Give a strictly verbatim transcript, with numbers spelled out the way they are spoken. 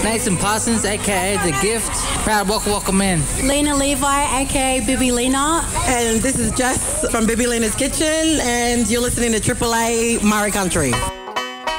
Nathan Parsons, aka The Gift. Proud welcome, welcome in. Lena Levi, aka Bibi Lena. And this is Jess from Bibi Lena's Kitchen, and you're listening to Triple A Murray Country.